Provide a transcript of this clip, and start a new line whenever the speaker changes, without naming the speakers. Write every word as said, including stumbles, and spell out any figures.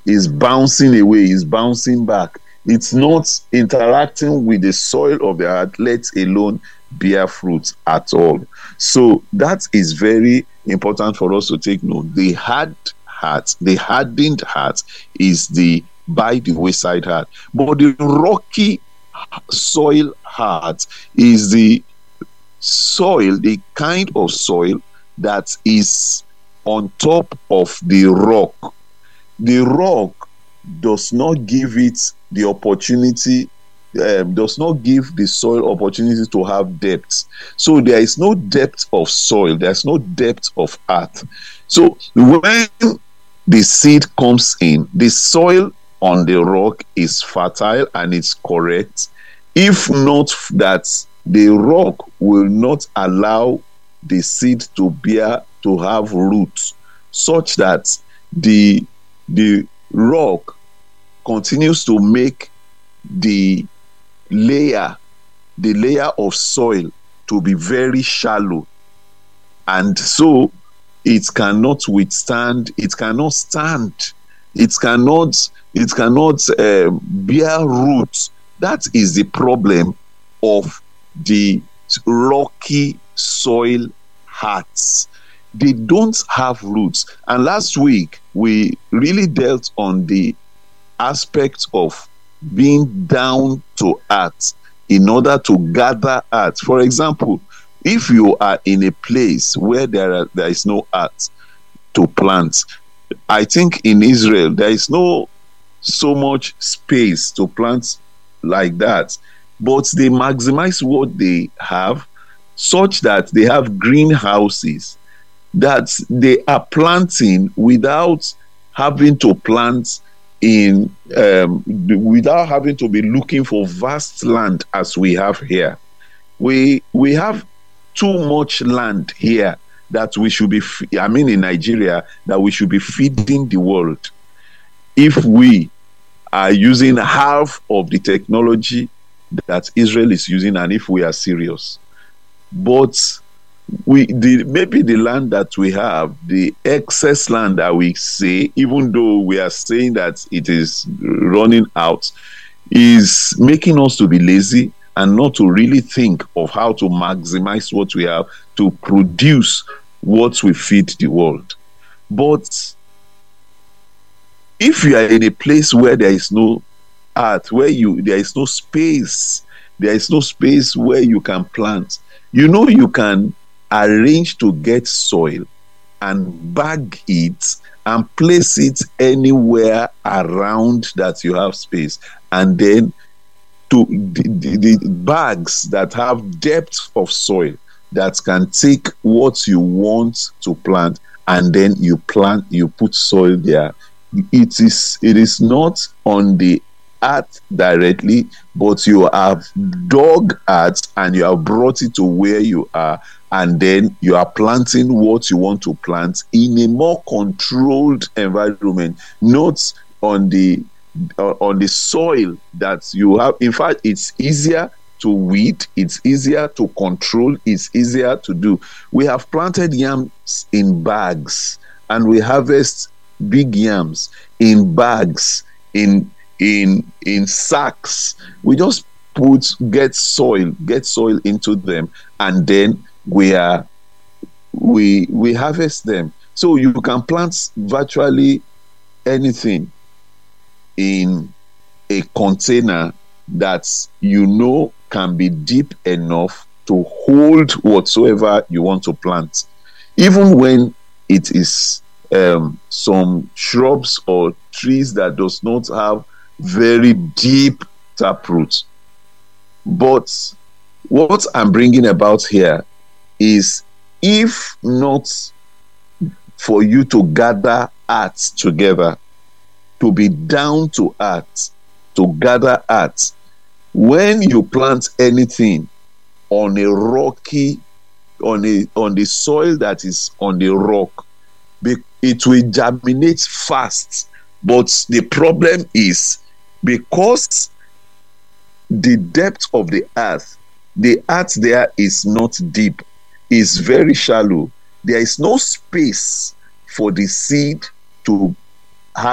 is bouncing away, is bouncing back. It's not interacting with the soil of the heart, let alone bear fruit at all. So that is very important for us to take note. The hard heart, the hardened heart is the by the wayside heart. But the rocky soil heart is the soil, the kind of soil that is on top of the rock. The rock does not give it the opportunity, um, does not give the soil opportunity to have depth. So there is no depth of soil, there's no depth of earth. So when the seed comes in, the soil on the rock is fertile and it's correct. If not that, the rock will not allow the seed to bear, to have roots, such that the the rock continues to make the layer, the layer of soil to be very shallow. And so it cannot withstand, it cannot stand, it cannot, it cannot uh, bear roots. That is the problem of the rocky soil hearts. They don't have roots. And last week, we really dealt on the aspect of being down to earth in order to gather earth. For example, if you are in a place where there, are, there is no earth to plant, I think in Israel, there is no so much space to plant like that. But they maximize what they have such that they have greenhouses that they are planting without having to plant in, um, without having to be looking for vast land as we have here. We, we have too much land here that we should be, I mean in Nigeria, that we should be feeding the world. If we are using half of the technology that Israel is using, and if we are serious. But we the maybe the land that we have, the excess land that we say, even though we are saying that it is running out, is making us to be lazy and not to really think of how to maximize what we have to produce what we feed the world. But if you are in a place where there is no earth, where you there is no space, there is no space where you can plant, you know, you can arrange to get soil and bag it and place it anywhere around that you have space, and then to the, the, the bags that have depth of soil that can take what you want to plant, and then you plant, you put soil there. It is it is not on the earth directly, but you have dug earth and you have brought it to where you are, and then you are planting what you want to plant in a more controlled environment, not on the uh, on the soil that you have. In fact, it's easier to weed, it's easier to control, it's easier to do. We have planted yams in bags, and we harvest big yams in bags, in in in sacks. We just put get soil get soil into them, and then we are we we harvest them. So you can plant virtually anything in a container that you know can be deep enough to hold whatsoever you want to plant, even when it is um, some shrubs or trees that does not have very deep taproot. But what I'm bringing about here is, if not for you to gather earth together, to be down to earth, to gather earth, when you plant anything on a rocky, on a on the soil that is on the rock, it will germinate fast. But the problem is, because the depth of the earth, the earth there is not deep, is very shallow, there is no space for the seed to